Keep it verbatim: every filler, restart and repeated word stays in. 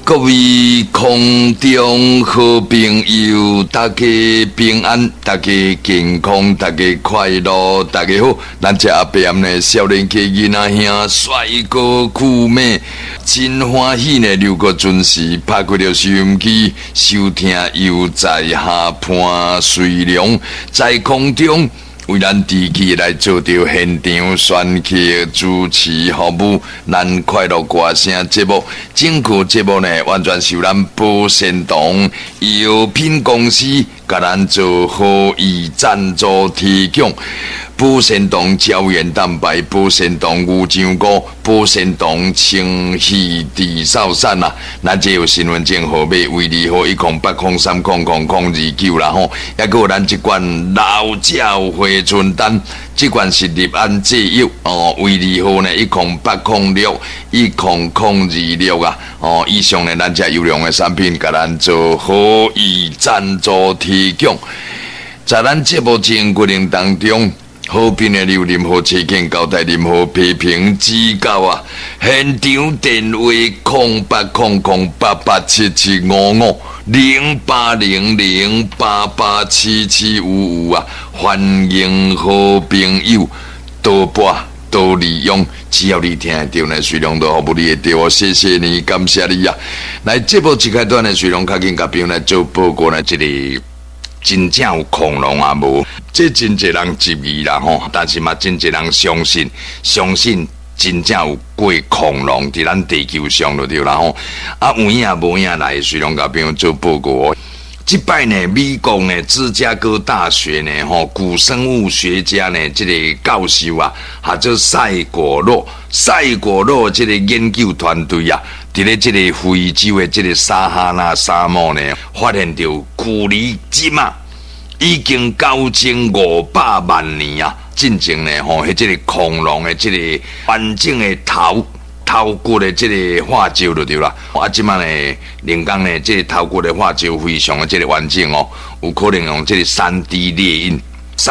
各位空中好朋友，大家平安，大家健康，大家快乐，大家好。咱这阿伯呢，少年家囡仔兄，帅哥酷妹，真欢喜呢，又个准时拍开了收音机，收听又在下盘水凉，在空中。为咱地区来做着现场选曲主持服务，咱快乐歌声节目，整个节目呢完全受咱保鲜堂药品公司甲咱做好意赞助提供。保鲜堂胶原蛋白、保鲜堂牛樟菇、保鲜堂清气地少散啊！咱这有身份证号码为二号一空八空三空空空二九啦吼，也个有咱这款老鸟回春丹，这款是立安制药哦，为二号呢一空八空六一空空二六啊！哦，以上呢咱这优良的产品，甲咱做好意赞助提供，在咱节目进过程当中。好评的留任何意见，交代任何批评指教啊！现场电话空八空空八八七七五五零八零零八八七七五五啊！欢迎好朋友多拨多利用，只要你听得到呢，水龙都服务你会到，谢谢你，感谢你啊！来，这部一开端呢，水龙较紧甲朋友来做报告呢，这里。真正有恐龙啊无？这真侪人质疑啦吼，但是嘛真侪人相信，相信真正有过恐龙伫咱地球上就对啦吼。啊有影无影来，随龙甲朋友做报告。这摆呢，美国呢芝加哥大学呢吼古生物学家呢这个教授啊，或者赛果洛赛果洛这个研究团队啊。伫咧这个非洲的这个撒哈拉沙漠呢，发现到距离即嘛已经九千五百万年啊！进前呢，吼，迄这个恐龙的这个完整的头头骨的这个化石就对啦。啊，即嘛呢，人工呢，这个头骨的化石非常的这个完整哦，有可能用这个三 D 列印